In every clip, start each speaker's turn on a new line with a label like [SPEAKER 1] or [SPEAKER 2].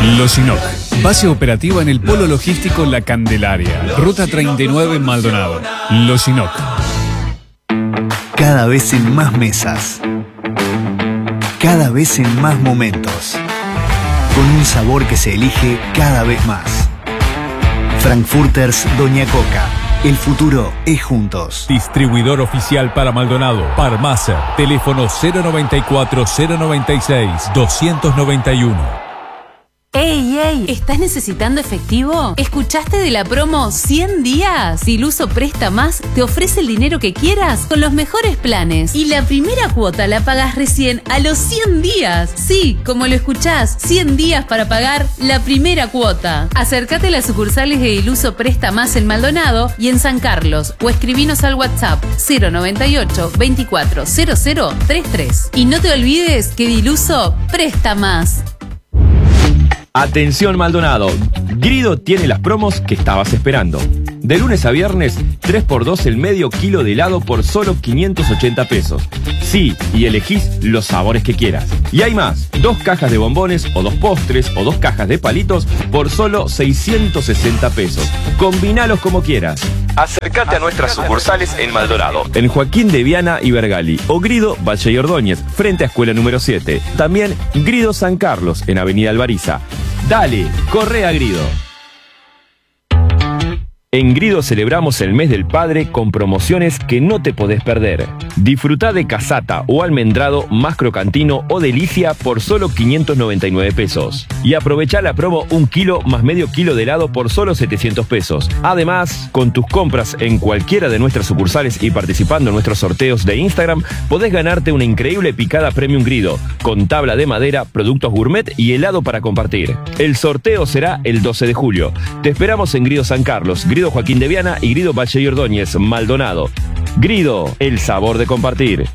[SPEAKER 1] Losinoc, base operativa en el Polo Logístico La Candelaria, Ruta 39 Maldonado. Losinoc.
[SPEAKER 2] Cada vez en más mesas. Cada vez en más momentos. Con un sabor que se elige cada vez más. Frankfurters Doña Coca. El futuro es juntos.
[SPEAKER 3] Distribuidor oficial para Maldonado. Parmaser. Teléfono 094-096-291.
[SPEAKER 4] ¡Ey! ¿Estás necesitando efectivo? ¿Escuchaste de la promo 100 días? Diluso Presta Más te ofrece el dinero que quieras con los mejores planes. Y la primera cuota la pagas recién a los 100 días. Sí, como lo escuchás, 100 días para pagar la primera cuota. Acércate a las sucursales de Diluso Presta Más en Maldonado y en San Carlos o escribinos al WhatsApp 098 24 00 33. Y no te olvides que Diluso Presta Más.
[SPEAKER 5] Atención Maldonado, Grido tiene las promos que estabas esperando. De lunes a viernes, 3x2 el medio kilo de helado por solo 580 pesos. Sí, y elegís los sabores que quieras. Y hay más, 2 cajas de bombones o 2 postres o 2 cajas de palitos por solo 660 pesos. Combinalos como quieras. Acércate a nuestras sucursales en Maldonado, en Joaquín de Viana y Bergali, o Grido Valle y Ordóñez, frente a Escuela número 7. También Grido San Carlos, en Avenida Alvariza. Dale, corre a Grido. En Grido celebramos el mes del padre con promociones que no te podés perder. Disfrutá de casata o almendrado más crocantino o delicia por solo 599 pesos. Y aprovechá la promo 1 kilo más medio kilo de helado por solo 700 pesos. Además, con tus compras en cualquiera de nuestras sucursales y participando en nuestros sorteos de Instagram, podés ganarte una increíble picada Premium Grido, con tabla de madera, productos gourmet y helado para compartir. El sorteo será el 12 de julio. Te esperamos en Grido San Carlos, Grido Joaquín de Viana y Grido Valle y Ordóñez, Maldonado. Grido, el sabor de compartir.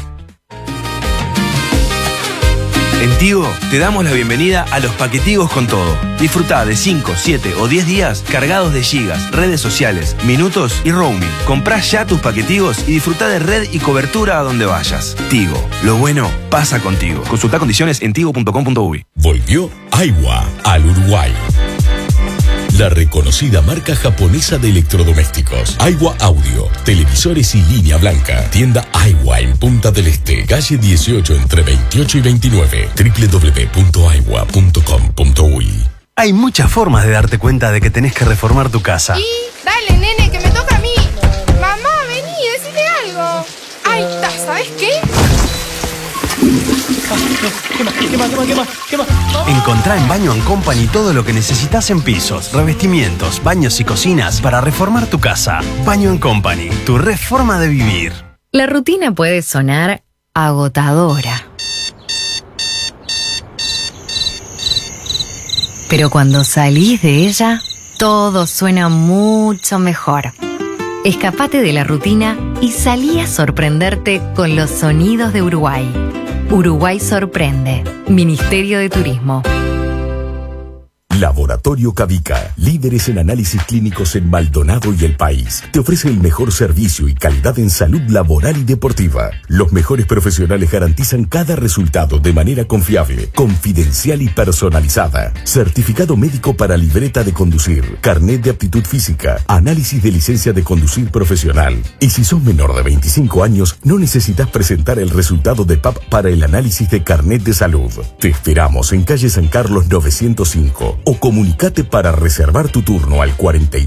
[SPEAKER 6] En Tigo te damos la bienvenida a los paquetigos con todo. Disfrutá de 5, 7 o 10 días cargados de gigas, redes sociales, minutos y roaming. Comprá ya tus paquetigos y disfrutá de red y cobertura a donde vayas. Tigo, lo bueno pasa contigo. Consultá condiciones en tigo.com.uy.
[SPEAKER 7] Volvió Aiwa al Uruguay. La reconocida marca japonesa de electrodomésticos. Aiwa Audio, televisores y línea blanca. Tienda Aiwa en Punta del Este, calle 18 entre 28 y 29. www.aiwa.com.uy.
[SPEAKER 2] Hay muchas formas de darte cuenta de que tenés que reformar tu casa.
[SPEAKER 8] Y dale, nene, que me toca a mí. Mamá, vení, decime algo. Ahí está, ¿sabes qué?
[SPEAKER 2] ¿Qué más? Encontrá en Baño & Company todo lo que necesitas en pisos, revestimientos, baños y cocinas para reformar tu casa. Baño & Company, tu reforma de vivir.
[SPEAKER 9] La rutina puede sonar agotadora. Pero cuando salís de ella, todo suena mucho mejor. Escapate de la rutina y salí a sorprenderte con los sonidos de Uruguay. Uruguay sorprende. Ministerio de Turismo.
[SPEAKER 7] Laboratorio Cavica, líderes en análisis clínicos en Maldonado y el país. Te ofrece el mejor servicio y calidad en salud laboral y deportiva. Los mejores profesionales garantizan cada resultado de manera confiable, confidencial y personalizada. Certificado médico para libreta de conducir, carnet de aptitud física, análisis de licencia de conducir profesional. Y si sos menor de 25 años, no necesitas presentar el resultado de PAP para el análisis de carnet de salud. Te esperamos en calle San Carlos 905. O comunicate para reservar tu turno al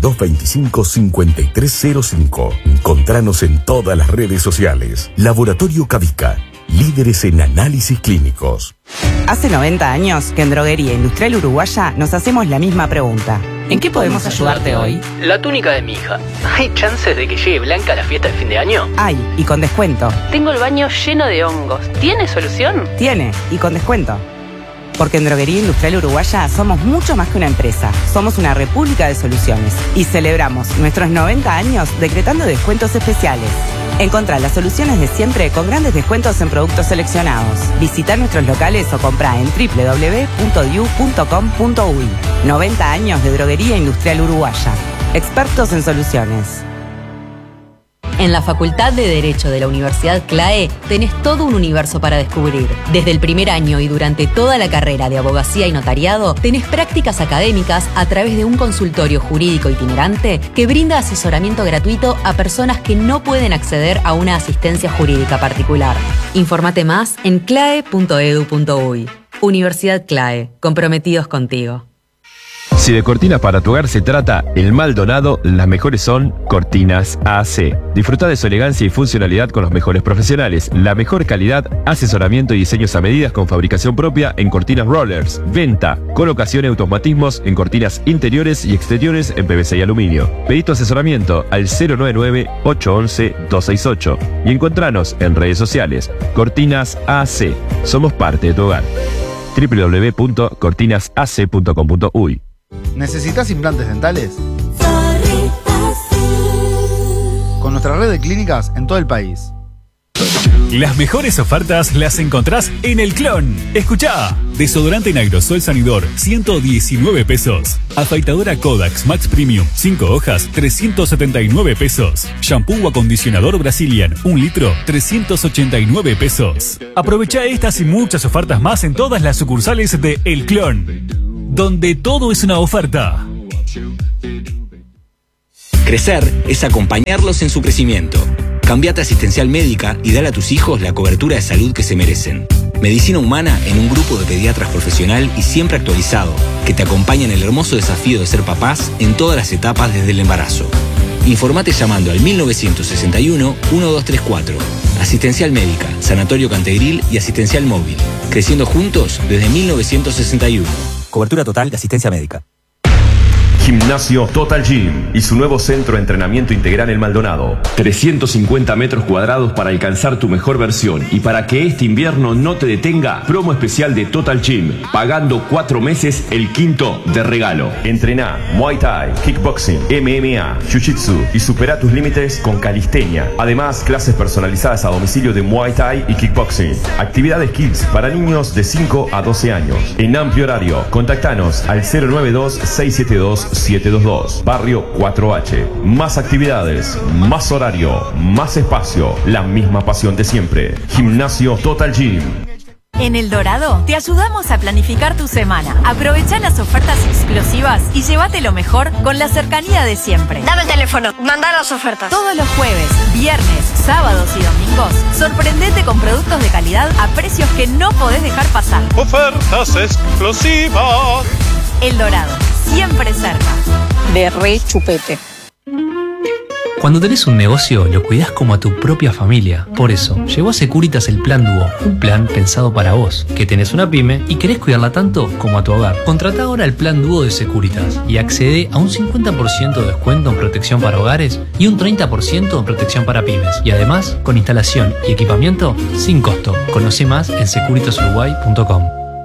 [SPEAKER 7] 4225-5305. Encontranos en todas las redes sociales. Laboratorio Cavica, líderes en análisis clínicos.
[SPEAKER 10] Hace 90 años que en Droguería Industrial Uruguaya nos hacemos la misma pregunta. ¿En qué podemos ayudarte hoy?
[SPEAKER 11] La túnica de mi hija. ¿Hay chances de que llegue blanca a la fiesta de fin de año?
[SPEAKER 10] Hay, y con descuento.
[SPEAKER 11] Tengo el baño lleno de hongos. ¿Tiene solución?
[SPEAKER 10] Tiene, y con descuento. Porque en Droguería Industrial Uruguaya somos mucho más que una empresa. Somos una república de soluciones. Y celebramos nuestros 90 años decretando descuentos especiales. Encontrá las soluciones de siempre con grandes descuentos en productos seleccionados. Visita nuestros locales o comprá en www.diu.com.uy. 90 años de Droguería Industrial Uruguaya. Expertos en soluciones.
[SPEAKER 12] En la Facultad de Derecho de la Universidad CLAE tenés todo un universo para descubrir. Desde el primer año y durante toda la carrera de abogacía y notariado, tenés prácticas académicas a través de un consultorio jurídico itinerante que brinda asesoramiento gratuito a personas que no pueden acceder a una asistencia jurídica particular. Infórmate más en clae.edu.uy. Universidad CLAE, comprometidos contigo.
[SPEAKER 5] Si de cortinas para tu hogar se trata, el Maldonado, las mejores son Cortinas AC. Disfruta de su elegancia y funcionalidad con los mejores profesionales, la mejor calidad, asesoramiento y diseños a medidas con fabricación propia en cortinas rollers, venta, colocación y automatismos en cortinas interiores y exteriores en PVC y aluminio. Pedí tu asesoramiento al 099-811-268 y encontranos en redes sociales. Cortinas AC, somos parte de tu hogar. www.cortinasac.com.uy.
[SPEAKER 13] ¿Necesitas implantes dentales? Con nuestra red de clínicas en todo el país.
[SPEAKER 1] Las mejores ofertas las encontrás en El Clon. Escuchá. Desodorante en aerosol Sanidor, 119 pesos. Afeitadora Kodax Max Premium, 5 hojas, 379 pesos. Shampoo o acondicionador Brazilian, 1 litro, 389 pesos. Aprovecha estas y muchas ofertas más en todas las sucursales de El Clon, donde todo es una oferta.
[SPEAKER 14] Crecer es acompañarlos en su crecimiento. Cambiate a Asistencial Médica y dale a tus hijos la cobertura de salud que se merecen. Medicina humana en un grupo de pediatras profesional y siempre actualizado, que te acompaña en el hermoso desafío de ser papás en todas las etapas desde el embarazo. Informate llamando al 1961-1234. Asistencial Médica, Sanatorio Cantegril y Asistencial Móvil. Creciendo juntos desde 1961.
[SPEAKER 15] Cobertura total de asistencia médica.
[SPEAKER 5] Gimnasio Total Gym y su nuevo centro de entrenamiento integral en Maldonado. 350 metros cuadrados para alcanzar tu mejor versión. Y para que este invierno no te detenga, promo especial de Total Gym. Pagando 4 meses, el quinto de regalo. Entrená Muay Thai, Kickboxing, MMA, Jiu-Jitsu y supera tus límites con calistenia. Además, clases personalizadas a domicilio de Muay Thai y Kickboxing. Actividades Kids para niños de 5 a 12 años. En amplio horario. Contactanos al 092-672-722. Barrio 4H. Más actividades, más horario, más espacio. La misma pasión de siempre. Gimnasio Total Gym.
[SPEAKER 16] En El Dorado te ayudamos a planificar tu semana. Aprovecha las ofertas explosivas y llévate lo mejor con la cercanía de siempre.
[SPEAKER 17] Dame el teléfono, manda las ofertas.
[SPEAKER 16] Todos los jueves, viernes, sábados y domingos, sorprendete con productos de calidad a precios que no podés dejar pasar.
[SPEAKER 18] Ofertas explosivas.
[SPEAKER 16] El Dorado, siempre cerca.
[SPEAKER 17] De re chupete.
[SPEAKER 11] Cuando tenés un negocio, lo cuidás como a tu propia familia. Por eso, llegó a Securitas el Plan Dúo, un plan pensado para vos, que tenés una pyme y querés cuidarla tanto como a tu hogar. Contratá ahora el Plan Dúo de Securitas y accede a un 50% de descuento en protección para hogares y un 30% en protección para pymes. Y además, con instalación y equipamiento sin costo. Conoce más en securitasuruguay.com.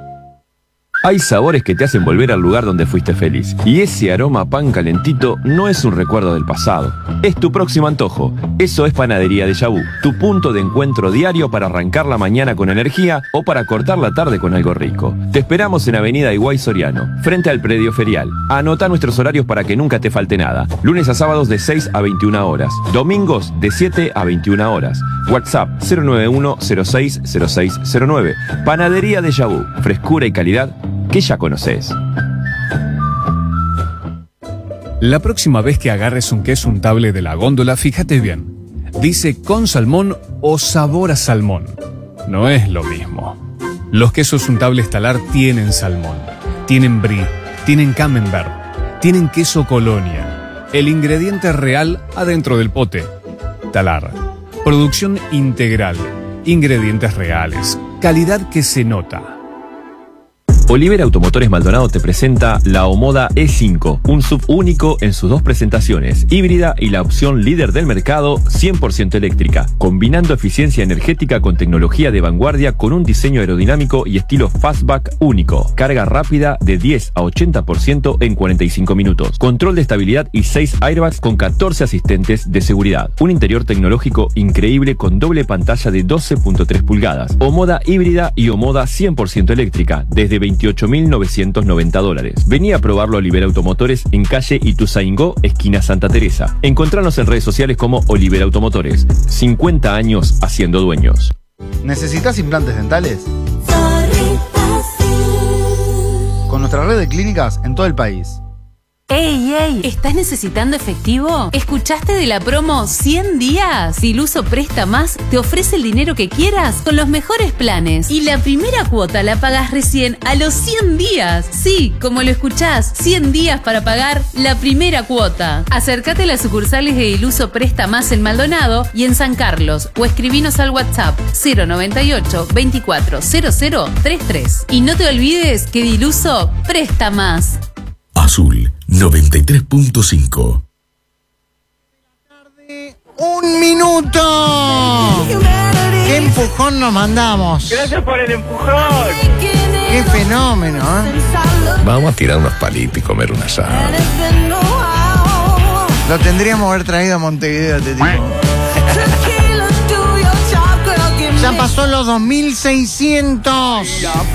[SPEAKER 5] Hay sabores que te hacen volver al lugar donde fuiste feliz. Y ese aroma a pan calentito no es un recuerdo del pasado. Es tu próximo antojo. Eso es Panadería Déjà Vu. Tu punto de encuentro diario para arrancar la mañana con energía o para cortar la tarde con algo rico. Te esperamos en Avenida Higuay Soriano, frente al predio ferial. Anota nuestros horarios para que nunca te falte nada. Lunes a sábados de 6 a 21 horas. Domingos de 7 a 21 horas. WhatsApp 091-060609. Panadería Déjà Vu. Frescura y calidad que ya conoces.
[SPEAKER 1] La próxima vez que agarres un queso untable de la góndola, fíjate bien. Dice con salmón o sabor a salmón. No es lo mismo. Los quesos untables Talar tienen salmón, tienen brie, tienen camembert, tienen queso Colonia. El ingrediente real adentro del pote. Talar. Producción integral. Ingredientes reales. Calidad que se nota.
[SPEAKER 5] Olivera Automotores Maldonado te presenta la Omoda E5, un SUV único en sus dos presentaciones, híbrida y la opción líder del mercado 100% eléctrica, combinando eficiencia energética con tecnología de vanguardia con un diseño aerodinámico y estilo fastback único, carga rápida de 10 a 80% en 45 minutos, control de estabilidad y 6 airbags con 14 asistentes de seguridad, un interior tecnológico increíble con doble pantalla de 12.3 pulgadas, Omoda híbrida y Omoda 100% eléctrica, desde 21 $28.990. Vení a probarlo a Olivera Automotores en calle Ituzaingó, esquina Santa Teresa. Encontranos en redes sociales como Olivera Automotores. 50 años haciendo dueños.
[SPEAKER 13] ¿Necesitas implantes dentales? Con nuestra red de clínicas en todo el país.
[SPEAKER 4] ¡Ey! ¿Estás necesitando efectivo? ¿Escuchaste de la promo 100 días? Si Luso Presta Más te ofrece el dinero que quieras con los mejores planes. Y la primera cuota la pagas recién a los 100 días. Sí, como lo escuchás, 100 días para pagar la primera cuota. Acércate a las sucursales de Iluso Presta Más en Maldonado y en San Carlos o escribinos al WhatsApp 098 24 0033. Y no te olvides que Diluso presta más.
[SPEAKER 7] Azul 93.5.
[SPEAKER 19] ¡Un minuto! ¡Qué empujón nos mandamos!
[SPEAKER 18] Gracias por el empujón.
[SPEAKER 19] ¡Qué fenómeno!
[SPEAKER 7] Vamos a tirar unos palitos y comer un asado.
[SPEAKER 19] Lo tendríamos que haber traído a Montevideo, te digo. Ya pasó los 2.600.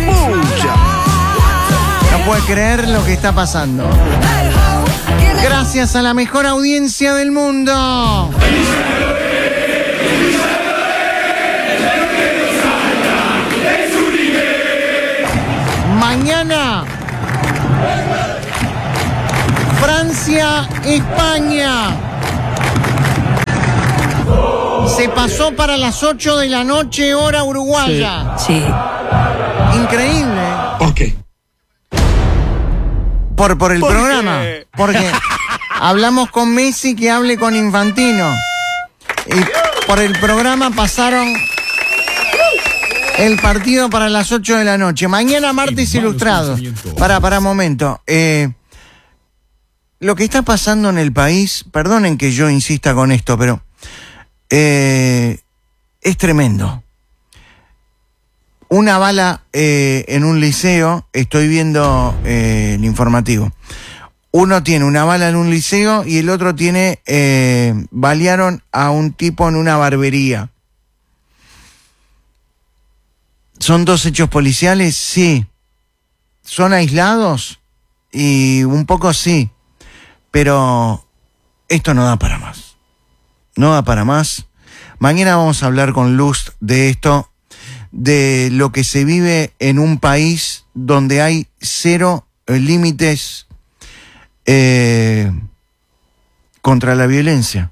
[SPEAKER 19] No puede creer lo que está pasando. Gracias a la mejor audiencia del mundo. Mañana, Francia, España. Se pasó para las 8 de la noche, hora uruguaya.
[SPEAKER 12] Sí.
[SPEAKER 19] Increíble.
[SPEAKER 14] ¿Por qué?
[SPEAKER 19] Por el programa. Porque hablamos con Messi, que hable con Infantino. Y por el programa pasaron el partido para las 8 de la noche. Mañana martes ilustrado. Para momento. Lo que está pasando en el país, perdonen que yo insista con esto, pero es tremendo. Una bala en un liceo, estoy viendo el informativo. Uno tiene una bala en un liceo y el otro tiene, balearon a un tipo en una barbería. ¿Son dos hechos policiales? Sí. ¿Son aislados? Y un poco sí. Pero esto no da para más. No da para más. Mañana vamos a hablar con Luz de esto, de lo que se vive en un país donde hay cero límites contra la violencia.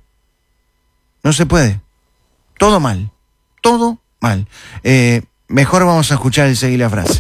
[SPEAKER 19] No se puede. Todo mal. Todo mal. Mejor vamos a escuchar el seguir la frase.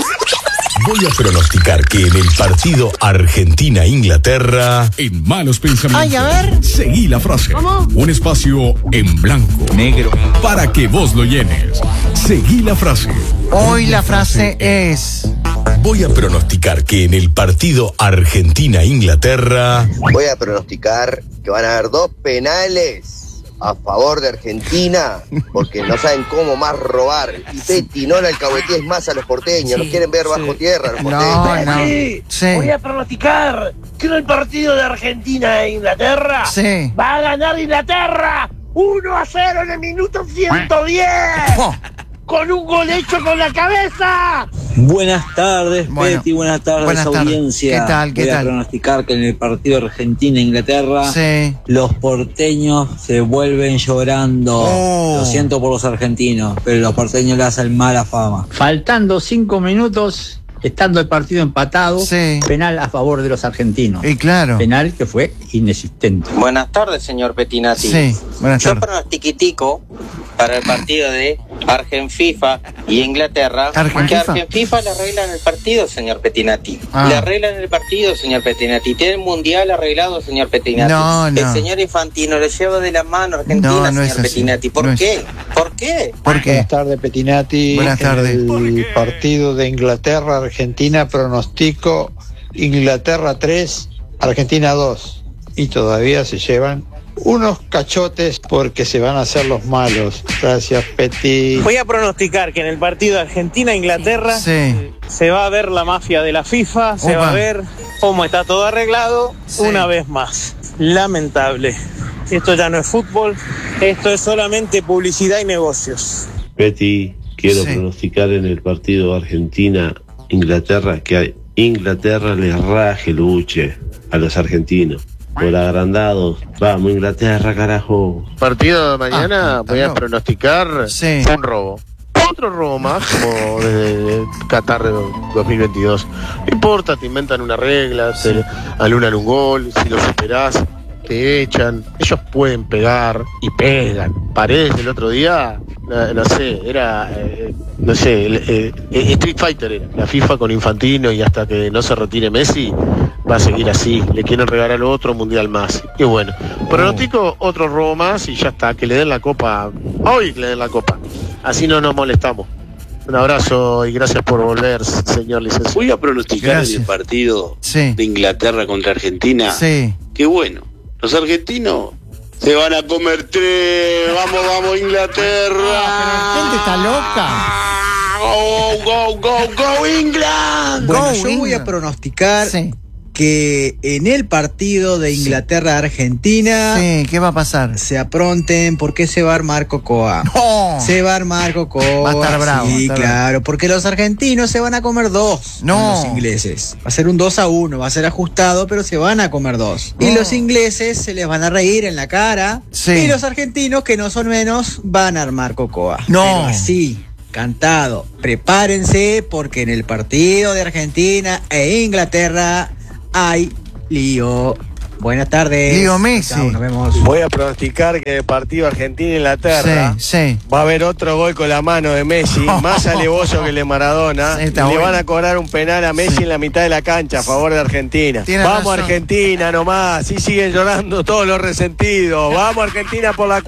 [SPEAKER 7] Voy a pronosticar que en el partido Argentina-Inglaterra, en malos pensamientos,
[SPEAKER 19] Ay, a ver.
[SPEAKER 7] seguí la frase.
[SPEAKER 19] ¿Cómo?
[SPEAKER 7] Un espacio en blanco, negro, para que vos lo llenes. Seguí la frase.
[SPEAKER 19] Hoy la frase es:
[SPEAKER 7] voy a pronosticar que en el partido Argentina-Inglaterra,
[SPEAKER 20] voy a pronosticar que van a haber 2 penales a favor de Argentina, porque no saben cómo más robar. Y Petty, no la alcahuetíes más a los porteños, los quieren ver bajo tierra los porteños.
[SPEAKER 18] Voy a pronosticar que en el partido de Argentina e Inglaterra va a ganar Inglaterra 1-0 en el minuto 110. Con un gol hecho con la cabeza.
[SPEAKER 21] Buenas tardes, Petty, buenas tardes, audiencia.
[SPEAKER 19] ¿Qué tal?
[SPEAKER 21] Voy a pronosticar que en el partido Argentina-Inglaterra los porteños se vuelven llorando. Lo siento por los argentinos, pero los porteños le hacen mala fama.
[SPEAKER 22] Faltando 5 minutos, estando el partido empatado, penal a favor de los argentinos.
[SPEAKER 19] Y claro.
[SPEAKER 22] Penal que fue inexistente.
[SPEAKER 23] Buenas tardes, señor Pettinati.
[SPEAKER 19] Sí, buenas tardes.
[SPEAKER 23] Yo pronostiquitico para el partido de Argenfifa y Inglaterra. Que Argenfifa le arreglan el partido, señor Pettinati. Le arreglan el partido, señor Pettinati. Tiene el mundial arreglado, señor Pettinati.
[SPEAKER 19] No.
[SPEAKER 23] El señor Infantino le lleva de la mano a Argentina, señor Pettinati. ¿Por qué? ¿Por qué?
[SPEAKER 24] Buenas tardes, Pettinati.
[SPEAKER 19] Buenas tardes.
[SPEAKER 24] En el partido de Inglaterra-Argentina pronostico Inglaterra 3, Argentina 2. Y todavía se llevan unos cachotes porque se van a hacer los malos. Gracias, Petty.
[SPEAKER 18] Voy a pronosticar que en el partido Argentina-Inglaterra se va a ver la mafia de la FIFA, se va a ver cómo está todo arreglado una vez más. Lamentable. Esto ya no es fútbol, esto es solamente publicidad y negocios.
[SPEAKER 25] Petty, quiero pronosticar en el partido Argentina
[SPEAKER 2] Inglaterra, que Inglaterra le raje luche a los argentinos. Por agrandados. Vamos, Inglaterra, carajo.
[SPEAKER 3] Partido de mañana voy a pronosticar un robo. Otro robo más, como desde Qatar 2022. No importa, te inventan una regla, te anulan un gol, si lo superás, te echan. Ellos pueden pegar y pegan. Paredes el otro día, no sé, era, Street Fighter era. La FIFA con Infantino y hasta que no se retire Messi, va a seguir así. Le quieren regalar otro mundial más. Y bueno, pronostico otro robo más y ya está. Que le den la copa. Hoy que le den la copa. Así no nos molestamos. Un abrazo y gracias por volver, señor licenciado.
[SPEAKER 6] Voy a pronosticar el partido de Inglaterra contra Argentina. Qué bueno. Los argentinos se van a comer 3. Vamos, Inglaterra.
[SPEAKER 19] La gente está loca.
[SPEAKER 6] Go, England.
[SPEAKER 8] Bueno, yo voy a pronosticar que en el partido de Inglaterra-Argentina...
[SPEAKER 19] ¿qué va a pasar?
[SPEAKER 8] Se apronten, porque se va a armar Cocoa.
[SPEAKER 19] ¡No!
[SPEAKER 8] Se va a armar Cocoa.
[SPEAKER 19] Va a estar bravo.
[SPEAKER 8] Sí, claro, porque los argentinos se van a comer 2 con los ingleses. Va a ser un 2-1, va a ser ajustado, pero se van a comer 2. Y los ingleses se les van a reír en la cara. Y los argentinos, que no son menos, van a armar Cocoa.
[SPEAKER 19] No.
[SPEAKER 8] Pero así, cantado. Prepárense, porque en el partido de Argentina e Inglaterra hay lío. Buenas tardes.
[SPEAKER 19] Lío Messi.
[SPEAKER 8] Chao, nos vemos.
[SPEAKER 3] Voy a pronosticar que en el partido Argentina-Inglaterra va a haber otro gol con la mano de Messi, más alevoso que el de Maradona. Y le van a cobrar un penal a Messi en la mitad de la cancha a favor de Argentina. Vamos razón. Argentina nomás, así siguen llorando todos los resentidos. Vamos Argentina por la